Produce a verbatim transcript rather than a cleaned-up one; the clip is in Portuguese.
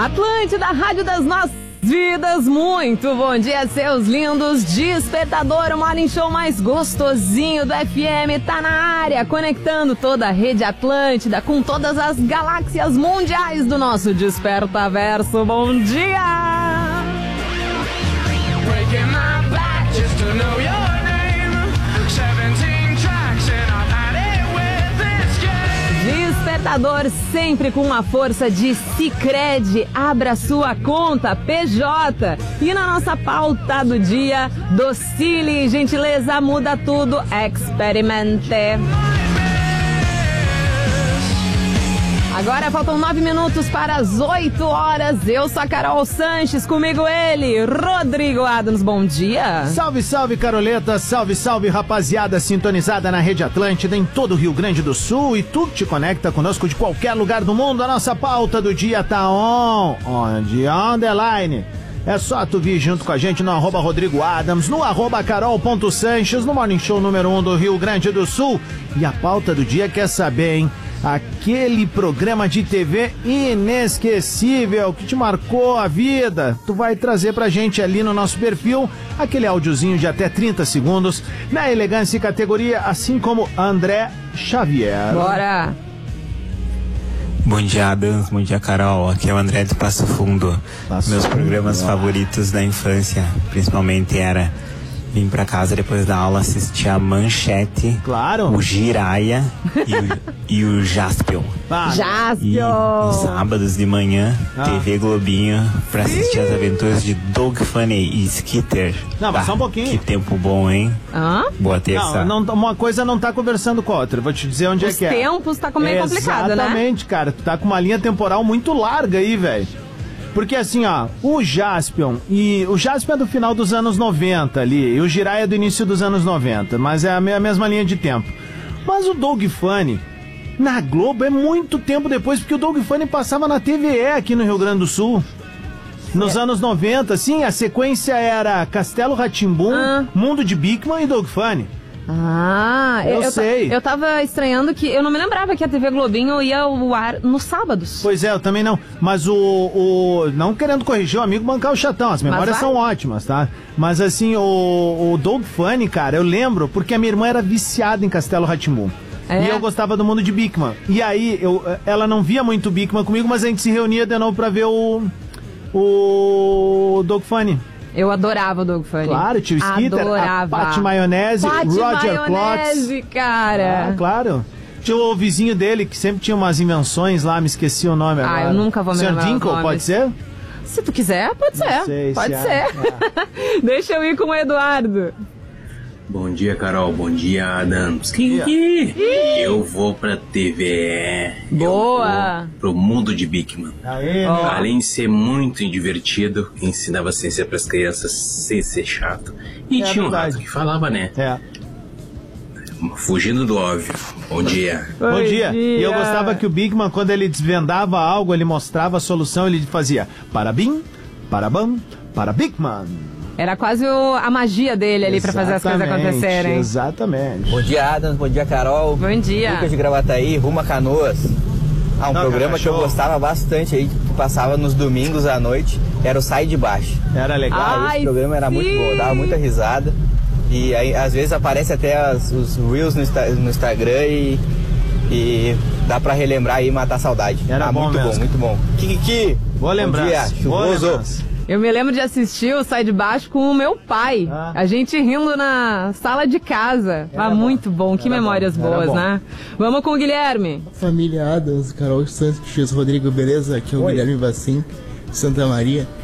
Atlântida, rádio das nossas vidas, muito bom dia, seus lindos. Despertador, o morning show mais gostosinho do F M, tá na área, conectando toda a rede Atlântida com todas as galáxias mundiais do nosso Despertaverso. Bom dia! Despertador sempre com uma força de Sicredi. Abra sua conta P J. E na nossa pauta do dia, Docile, gentileza muda tudo, experimente. Agora faltam nove minutos para as oito horas. Eu sou a Carol Sanches, comigo ele, Rodrigo Adams. Bom dia. Salve, salve, Caroleta. Salve, salve, rapaziada sintonizada na Rede Atlântida em todo o Rio Grande do Sul. E tu que te conecta conosco de qualquer lugar do mundo. A nossa pauta do dia tá on. Onde? On the line. É só tu vir junto com a gente no arroba Rodrigo Adams, no arroba carol.sanches, no Morning Show número um do Rio Grande do Sul. E a pauta do dia quer saber, hein? Aquele programa de T V inesquecível que te marcou a vida. Tu vai trazer pra gente ali no nosso perfil aquele áudiozinho de até trinta segundos na elegância e categoria, assim como André Xavier. Bora! Bom dia, Adams. Bom dia, Carol. Aqui é o André do Passo Fundo. Passo Meus programas Fundo. favoritos da infância, principalmente era vim pra casa depois da aula assistir a Manchete, claro, o Jiraya e o, e o Jaspion. Ah, Jaspion! E sábados de manhã, ah. T V Globinho, pra assistir as aventuras de Doug Funny e Skitter. Não, mas ah, só um pouquinho. Que tempo bom, hein? Hã? Boa terça. Não, não, uma coisa não tá conversando com a outra. Vou te dizer onde Os é que é. Os tempos tá meio complicado, né? Exatamente, cara. Tu tá com uma linha temporal muito larga aí, velho. Porque assim, ó, o Jaspion, e o Jaspion é do final dos anos noventa ali, e o Jiraiya é do início dos anos noventa, mas é a mesma linha de tempo. Mas o Doug Funny, na Globo, é muito tempo depois, porque o Doug Funny passava na T V E aqui no Rio Grande do Sul. Nos é. anos noventa, sim, a sequência era Castelo Rá-Tim-Bum, ah. Mundo de Bigman e Doug Funny. Ah, eu, eu sei. Eu tava estranhando que eu não me lembrava que a T V Globinho ia ao ar nos sábados. Pois é, eu também não. Mas o, o não querendo corrigir o amigo bancar o chatão, as memórias são ótimas, tá? Mas assim, o, o Doug Funny, cara, eu lembro porque a minha irmã era viciada em Castelo Rá-Tim-Bum. É? E eu gostava do Mundo de Bigman. E aí, eu, ela não via muito Bigman comigo, mas a gente se reunia de novo pra ver o, o Doug Funny. Eu adorava o Doug Funny. Claro, tio Skitter, adorava. a Patti Maionese, Patti Roger Maionese, Klotz. cara. Ah, claro. Tinha o vizinho dele que sempre tinha umas invenções lá, me esqueci o nome agora. Ah, eu nunca vou me lembrar. senhor Dinkle, pode ser? Se tu quiser, pode ser. Sei, pode se ser. É. Deixa eu ir com o Eduardo. Bom dia, Carol. Bom dia, Adams. Que eu vou pra T V E. Boa. Eu vou pro Mundo de Bigman. Aê, oh. Além de ser muito divertido, ensinava ciência pras crianças sem ser chato. E é tinha um rato que falava, né? É. Fugindo do óbvio. Bom dia. Bom, Bom dia. dia. E eu gostava que o Bigman, quando ele desvendava algo, ele mostrava a solução, ele fazia parabim, parabam, para Bigman. Era quase o, a magia dele ali pra fazer as coisas acontecerem. Exatamente. Bom dia, Adams. Bom dia, Carol. Bom dia. Lucas de Gravataí, rumo a Canoas. Ah, um Não, programa cara, que eu gostava bastante aí, que passava nos domingos à noite, era o Sai de Baixo. Era legal. Ah, esse programa era sim. muito bom, dava muita risada. E aí, às vezes, aparece até as, os Reels no, no Instagram e, e dá pra relembrar e matar a saudade. Era ah, bom muito mesmo. bom, muito bom. Kiki, boa lembrança. Bom dia, chuvoso. Eu me lembro de assistir o Sai de Baixo com o meu pai. Ah. A gente rindo na sala de casa. Era ah, bom. Muito bom. Que Era memórias bom. boas, né? Vamos com o Guilherme. Família Adams, Carol Santos, Rodrigo, beleza? Aqui é o Oi. Guilherme Vacim, Santa Maria.